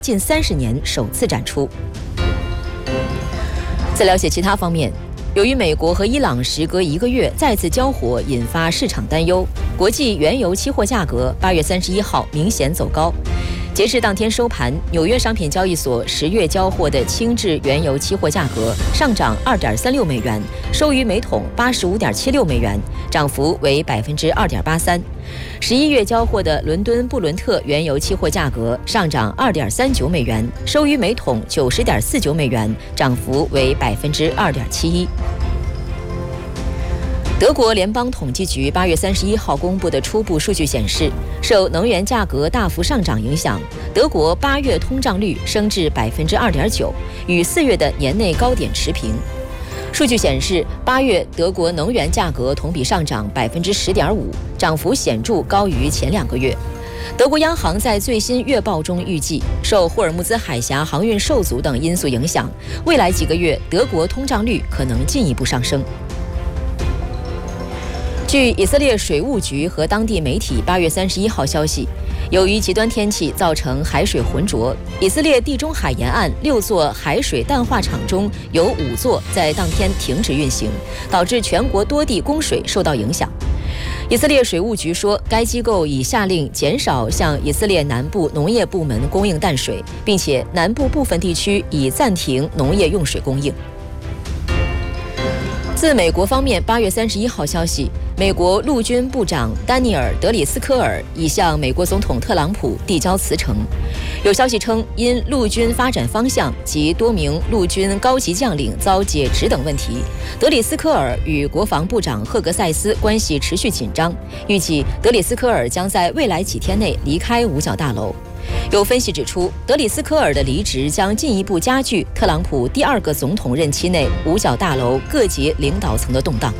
近30年首次展出。在了解其他方面，由于美国和伊朗时隔1个月再次交火，引发市场担忧，国际原油期货价格8月31号明显走高。截至当天收盘，纽约商品交易所10月交货的轻质原油期货价格上涨2.36美元，收于每桶85.76美元，涨幅为2.83%。11月交货的伦敦布伦特原油期货价格上涨2.39美元，收于每桶90.49美元，涨幅为2.71%。德国联邦统计局8月31号公布的初步数据显示，受能源价格大幅上涨影响，德国8月通胀率升至2.9%，与4月的年内高点持平。数据显示，8月德国能源价格同比上涨10.5%，涨幅显著高于前2个月。德国央行在最新月报中预计，受霍尔木兹海峡航运受阻等因素影响，未来几个月德国通胀率可能进一步上升。据以色列水务局和当地媒体8月31号消息，由于极端天气造成海水浑浊，以色列地中海沿岸6座海水淡化厂中有5座在当天停止运行，导致全国多地供水受到影响。以色列水务局说，该机构已下令减少向以色列南部农业部门供应淡水，并且南部部分地区已暂停农业用水供应。自美国方面8月31号消息，美国陆军部长丹尼尔·德里斯科尔已向美国总统特朗普递交辞呈。有消息称，因陆军发展方向及多名陆军高级将领遭解职等问题，德里斯科尔与国防部长赫格塞斯关系持续紧张，预计德里斯科尔将在未来几天内离开五角大楼。有分析指出，德里斯科尔的离职将进一步加剧特朗普第2个总统任期内五角大楼各级领导层的动荡。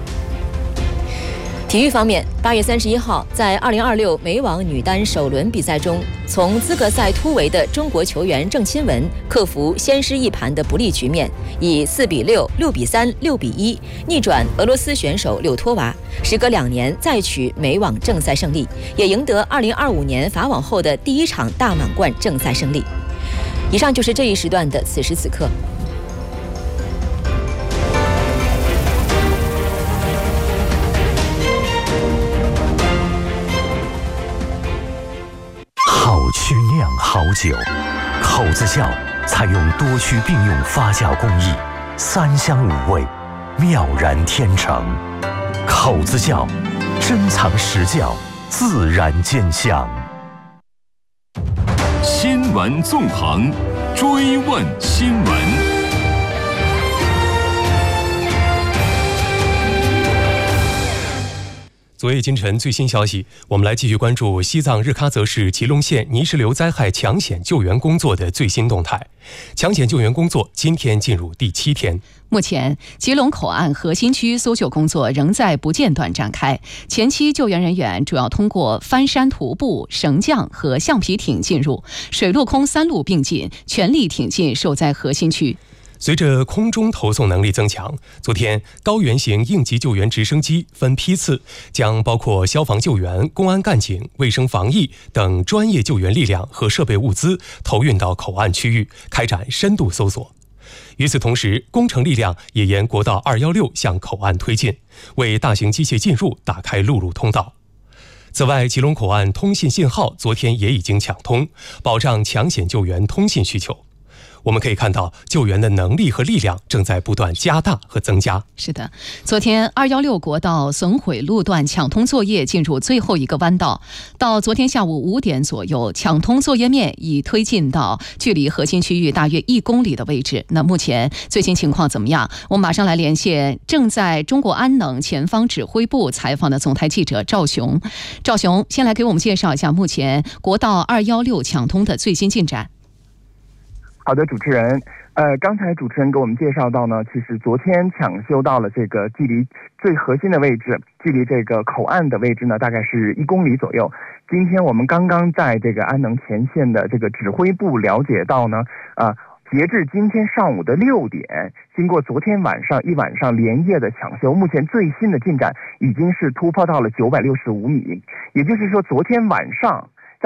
体育方面，8月31号，在2026美网女单首轮比赛中，从资格赛突围的中国球员郑钦文克服先失一盘的不利局面，以4-6、6-3、6-1逆转俄罗斯选手柳托娃，时隔2年再取美网正赛胜利，也赢得2025年法网后的第1场大满贯正赛胜利。以上就是这一时段的此时此刻。 好曲酿好酒，口子窖采用多区并用发酵工艺，3香5味，妙然天成。口子窖珍藏实窖，自然见香。 新闻纵横，追问新闻。 昨夜今晨最新消息，我们来继续关注西藏日喀则市吉隆县泥石流灾害抢险救援工作的最新动态。抢险救援工作今天进入第7天。 目前，吉隆口岸核心区搜救工作仍在不间断展开。前期救援人员主要通过翻山徒步、绳降和橡皮艇进入，水陆空3路并进，全力挺进受灾核心区。 随着空中投送能力增强，昨天高原型应急救援直升机分批次将包括消防救援、公安干警、卫生防疫等专业救援力量和设备物资投运到口岸区域，开展深度搜索。与此同时，工程力量也沿国道216向口岸推进，为大型机械进入打开陆路通道。此外，吉隆口岸通信信号昨天也已经抢通，保障抢险救援通信需求。我们可以看到，救援的能力和力量正在不断加大和增加。 是的，昨天216国道损毁路段抢通作业进入最后一个弯道，到昨天下午5点左右，抢通作业面已推进到距离核心区域大约1公里的位置。那目前最新情况怎么样？我们马上来连线正在中国安能前方指挥部采访的总台记者赵雄。赵雄，先来给我们介绍一下目前国道216抢通的最新进展。 好的，主持人，刚才主持人给我们介绍到呢，其实昨天抢修到了这个距离最核心的位置，距离这个口岸的位置呢，大概是1公里左右。今天我们刚刚在这个安能前线的这个指挥部了解到呢，截至今天上午的6点，经过昨天晚上一晚上连夜的抢修，目前最新的进展已经是突破到了965米，也就是说昨天晚上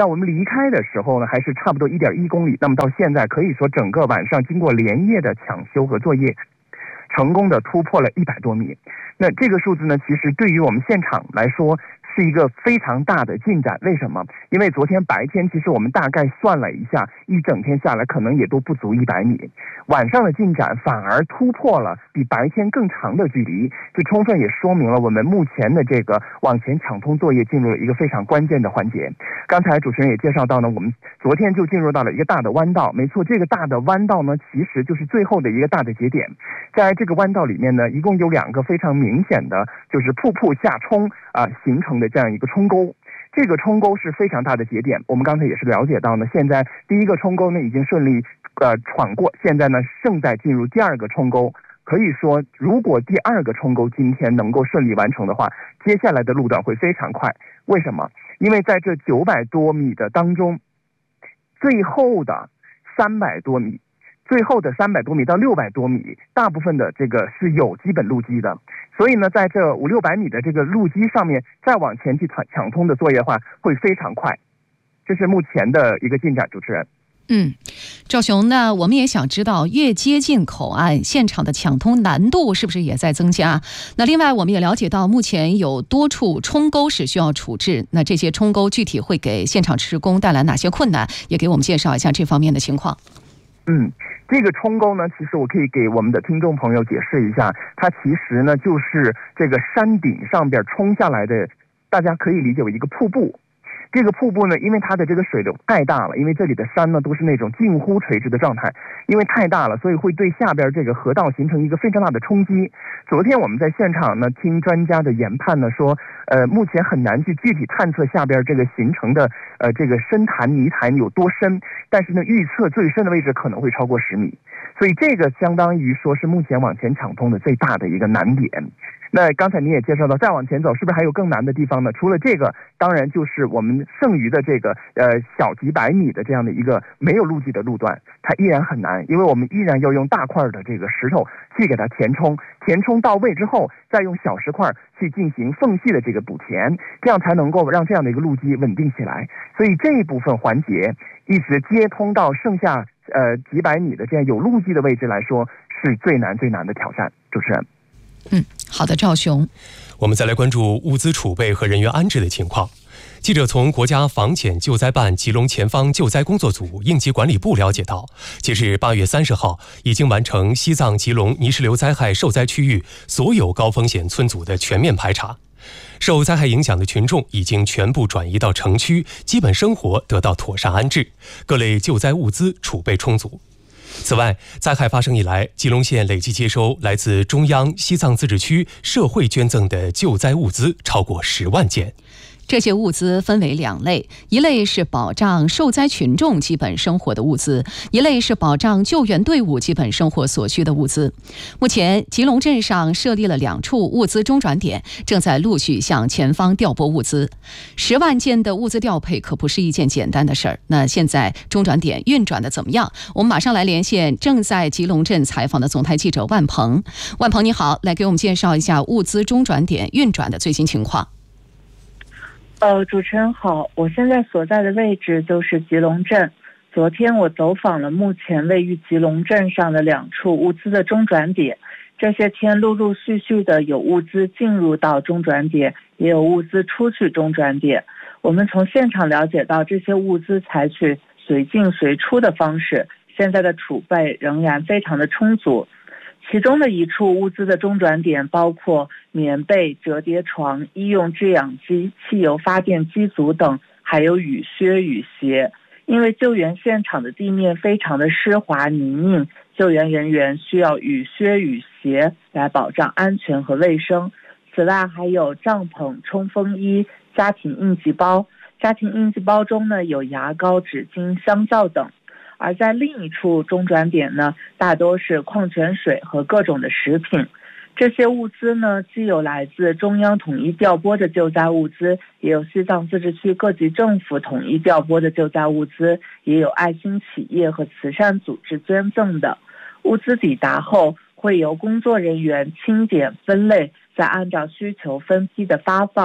在我们离开的时候呢，还是差不多1.1公里。那么到现在可以说，整个晚上经过连夜的抢修和作业，成功的突破了100多米。那这个数字呢，其实对于我们现场来说是一个非常大的进展。为什么？因为昨天白天其实我们大概算了一下，一整天下来可能也都不足100米，晚上的进展反而突破了比白天更长的距离，这充分也说明了我们目前的这个往前抢通作业进入了一个非常关键的环节。刚才主持人也介绍到呢，我们昨天就进入到了一个大的弯道，没错，这个大的弯道呢其实就是最后的一个大的节点。在这个弯道里面呢，一共有2个非常明显的就是瀑布下冲形成的这样一个冲沟。这个冲沟是非常大的节点，我们刚才也是了解到呢，现在第一个冲沟呢已经顺利闯过，现在呢正在进入第2个冲沟。可以说，如果第2个冲沟今天能够顺利完成的话，接下来的路段会非常快。为什么？因为在这900多米的当中，最后的300多米到600多米，大部分的这个是有基本路基的，所以呢，在这500-600米的这个路基上面，再往前去抢通的作业的话，会非常快。这是目前的一个进展，主持人。 赵雄，那我们也想知道，越接近口岸，现场的抢通难度是不是也在增加？那另外，我们也了解到，目前有多处冲沟是需要处置，那这些冲沟具体会给现场施工带来哪些困难？也给我们介绍一下这方面的情况。 这个冲沟呢，其实我可以给我们的听众朋友解释一下，它其实呢就是这个山顶上边冲下来的，大家可以理解为一个瀑布。这个瀑布呢，因为它的这个水流太大了，因为这里的山呢都是那种近乎垂直的状态，因为太大了，所以会对下边这个河道形成一个非常大的冲击。昨天我们在现场呢听专家的研判呢说，目前很难去具体探测下边这个形成的这个深潭泥潭有多深，但是呢预测最深的位置可能会超过10米，所以这个相当于说是目前往前抢通的最大的一个难点。那刚才你也介绍到，再往前走是不是还有更难的地方呢？除了这个，当然就是我们剩余的这个小几百米的这样的一个没有路基的路段，它依然很难，因为我们依然要用大块的这个石头去给它填充到位之后，再用小石块去进行缝隙的这个补填，这样才能够让这样的一个路基稳定起来。所以这一部分环节一直接通到剩下几百米的这样有路基的位置来说，是最难的挑战。主持人。 好的，赵雄。 我们再来关注物资储备和人员安置的情况。记者从国家防检救灾办吉隆前方救灾工作组应急管理部了解到，截至8月30号，已经完成西藏吉隆泥石流灾害受灾区域所有高风险村组的全面排查，受灾害影响的群众已经全部转移到城区，基本生活得到妥善安置，各类救灾物资储备充足。此外，灾害发生以来，吉隆县累计接收来自中央、西藏自治区社会捐赠的救灾物资超过10万件。 这些物资分为2类，一类是保障受灾群众基本生活的物资，一类是保障救援队伍基本生活所需的物资。目前，吉隆镇上设立了2处物资中转点，正在陆续向前方调拨物资。10万件的物资调配可不是一件简单的事儿。那现在中转点运转的怎么样？我们马上来连线正在吉隆镇采访的总台记者万鹏。万鹏你好，来给我们介绍一下物资中转点运转的最新情况。 主持人好，我现在所在的位置就是吉隆镇。昨天我走访了目前位于吉隆镇上的2处物资的中转点，这些天陆陆续续的有物资进入到中转点，也有物资出去中转点。我们从现场了解到，这些物资采取随进随出的方式，现在的储备仍然非常的充足。其中的一处物资的中转点包括棉被、折叠床、医用制氧机、汽油发电机组等，还有雨靴、雨鞋。因为救援现场的地面非常的湿滑泥泞，救援人员需要雨靴、雨鞋来保障安全和卫生。此外还有帐篷、冲锋衣、家庭应急包。家庭应急包中呢有牙膏、纸巾、香皂等。而在另一处中转点呢，大多是矿泉水和各种的食品。这些物资呢，既有来自中央统一调拨的救灾物资，也有西藏自治区各级政府统一调拨的救灾物资，也有爱心企业和慈善组织捐赠的。物资抵达后，会由工作人员清点分类，再按照需求分批的发放，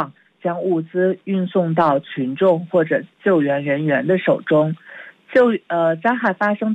将物资运送到群众或者救援人员的手中。灾害发生